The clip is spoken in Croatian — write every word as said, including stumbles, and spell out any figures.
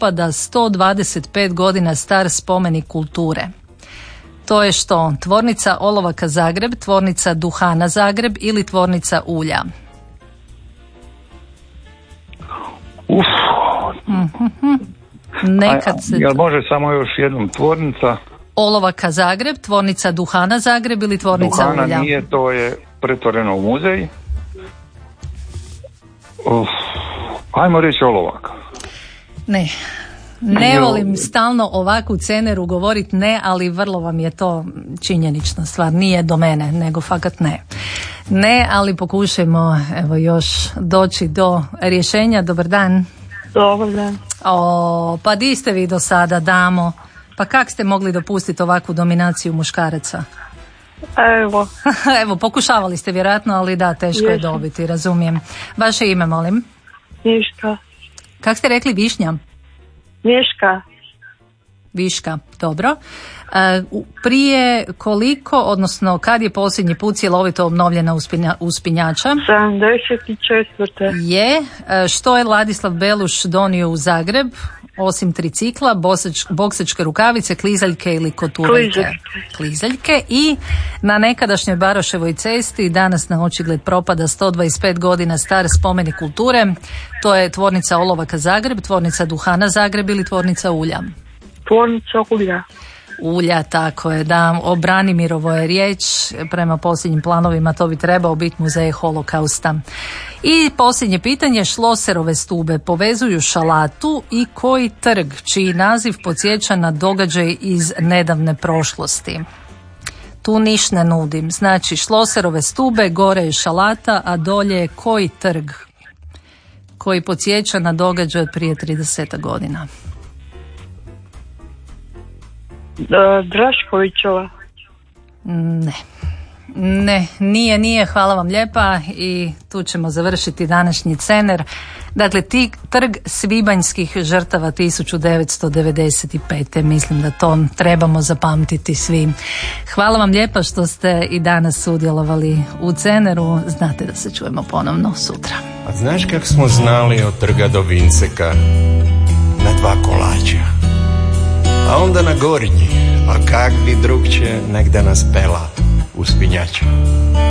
propada sto dvadeset pet godina star spomenik kulture. To je što? Tvornica olovaka Zagreb, tvornica duhana Zagreb ili tvornica ulja? Uf. Mm-hmm. Nekad se... Jel može samo još jednom tvornica? Olovaka Zagreb, tvornica duhana Zagreb ili tvornica duhana ulja? Duhana nije, to je pretvoreno u muzej. Uf. Ajmo reći olovaka. Ne. Ne volim stalno ovakvu ceneru govoriti ne, ali vrlo vam je to činjenična stvar. Nije do mene, nego fakat ne. Ne, ali pokušajmo evo još doći do rješenja. Dobar dan. Dobar dan. O, pa di ste vi do sada, damo? Pa kak ste mogli dopustiti ovakvu dominaciju muškaraca? Evo. Evo, pokušavali ste vjerojatno, ali da, teško Jesam. je dobiti, razumijem. Vaše ime, molim? Miška. Kak ste rekli, Višnja? Miška. Viška, dobro. E, prije koliko, odnosno kad je posljednji put cjelovito obnovljena uspinja, uspinjača? sedamdeset četvrte Je. E, što je Ladislav Beluš donio u Zagreb? Osim tricikla, bosač, boksačke rukavice, klizaljke ili kotuljke? Klizaljke. Klizaljke. I na nekadašnjoj Baroševoj cesti danas na očigled propada sto dvadeset pet godina star spomenik kulture. To je tvornica olovaka Zagreb, tvornica duhana Zagreb ili tvornica ulja? Tvornica ulja. Ulja, tako je, da. O Branimirovo je riječ, prema posljednjim planovima to bi trebao biti muzej holokausta. I posljednje pitanje, Šloserove stube povezuju Šalatu i koji trg, čiji naziv podsjeća na događaj iz nedavne prošlosti? Tu niš ne nudim. Znači, Šloserove stube, gore je Šalata, a dolje je koji trg koji podsjeća na događaj od prije trideset godina? Draškovićova. Ne. Ne, nije, nije, hvala vam lijepa i tu ćemo završiti današnji cener. Dakle, ti trg svibanjskih žrtava tisuću devetsto devedeset pete. Mislim da to trebamo zapamtiti svi. Hvala vam lijepa što ste i danas sudjelovali u ceneru. Znate da se čujemo ponovno sutra. A znaš kak smo znali od trga do Vinceka? Na dva kolača. A onda na Gornji, a kak bi drugče negde nas pela uspinjača.